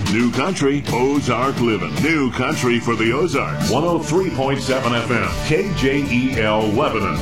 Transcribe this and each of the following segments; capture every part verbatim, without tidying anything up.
New country, Ozark living. New country for the Ozarks. one oh three point seven F M, K J E L Lebanon.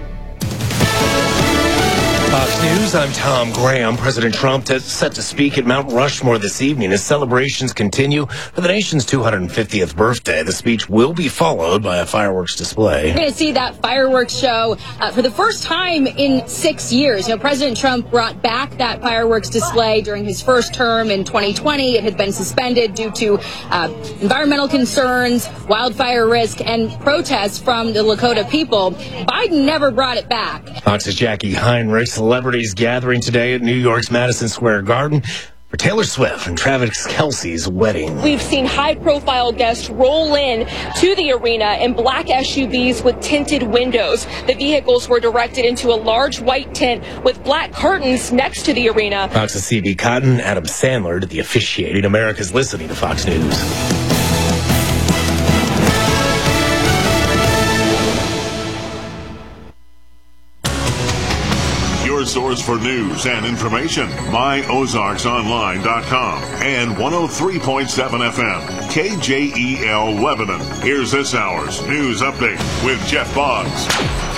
Fox News, I'm Tom Graham. President Trump is set to speak at Mount Rushmore this evening as celebrations continue for the nation's two hundred fiftieth birthday. The speech will be followed by a fireworks display. We're going to see that fireworks show uh, for the first time in six years. You know, President Trump brought back that fireworks display during his first term in twenty twenty. It had been suspended due to uh, environmental concerns, wildfire risk, and protests from the Lakota people. Biden never brought it back. Fox's Jackie Heinrich. Celebrities gathering today at New York's Madison Square Garden for Taylor Swift and Travis Kelce's wedding. We've seen high-profile guests roll in to the arena in black S U Vs with tinted windows. The vehicles were directed into a large white tent with black curtains next to the arena. Fox's C B Cotton, Adam Sandler did the officiating. America's listening to Fox News. Source for news and information, my ozarks online dot com and one oh three point seven F M, K J E L Lebanon. Here's this hour's news update with Jeff Boggs.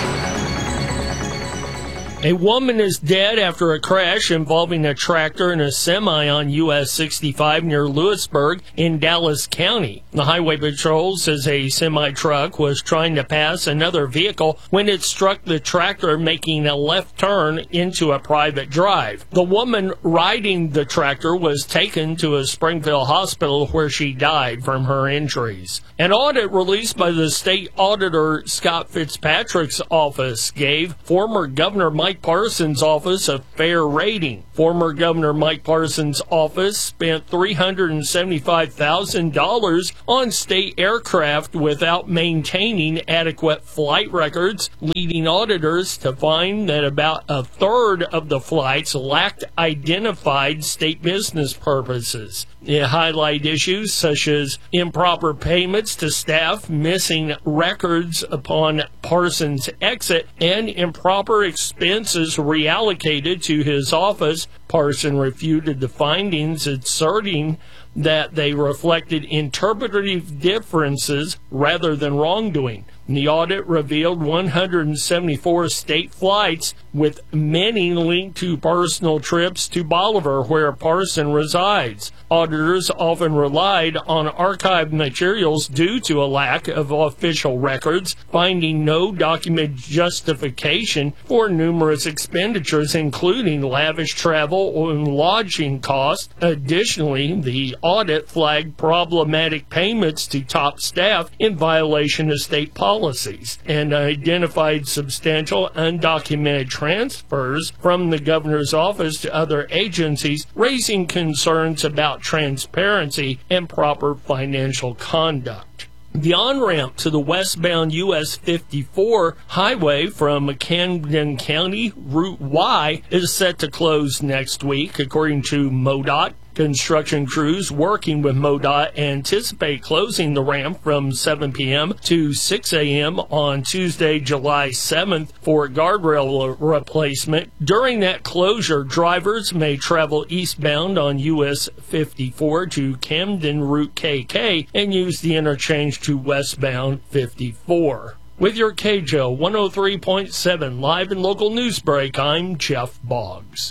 A woman is dead after a crash involving a tractor and a semi on U S sixty-five near Lewisburg in Dallas County. The Highway Patrol says a semi-truck was trying to pass another vehicle when it struck the tractor, making a left turn into a private drive. The woman riding the tractor was taken to a Springfield hospital where she died from her injuries. An audit released by the state auditor Scott Fitzpatrick's office gave former Governor Mike Parsons' office a fair rating. Former Governor Mike Parsons' office spent three hundred seventy-five thousand dollars on state aircraft without maintaining adequate flight records, leading auditors to find that about a third of the flights lacked identified state business purposes. It highlighted issues such as improper payments to staff, missing records upon Parsons' exit, and improper expenses reallocated to his office. Parson refuted the findings, asserting that they reflected interpretive differences rather than wrongdoing. The audit revealed one hundred seventy-four state flights, with many linked to personal trips to Bolivar, where Parson resides. Auditors often relied on archived materials due to a lack of official records, finding no documented justification for numerous expenditures, including lavish travel and lodging costs. Additionally, the audit flagged problematic payments to top staff in violation of state policies and identified substantial undocumented transfers from the governor's office to other agencies, raising concerns about transparency and proper financial conduct. The on-ramp to the westbound U S fifty-four highway from Camden County, Route Y, is set to close next week, according to MoDOT. Construction crews working with MoDOT anticipate closing the ramp from seven p.m. to six a.m. on Tuesday, July seventh for guardrail replacement. During that closure, drivers may travel eastbound on U S fifty-four to Camden Route K K and use the interchange to westbound fifty-four. With your K J O one oh three point seven live and local news break, I'm Jeff Boggs.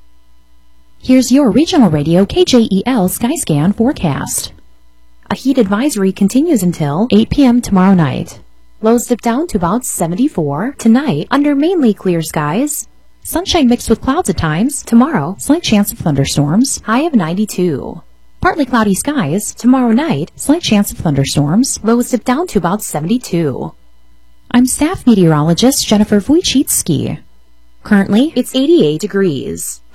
Here's your regional radio K J E L Skyscan forecast. A heat advisory continues until eight p.m. tomorrow night. Lows dip down to about seventy-four. Tonight, under mainly clear skies. Sunshine mixed with clouds at times. Tomorrow, slight chance of thunderstorms. High of ninety-two. Partly cloudy skies. Tomorrow night, slight chance of thunderstorms. Lows dip down to about seventy-two. I'm staff meteorologist Jennifer Wojcicki. Currently, it's eighty-eight degrees.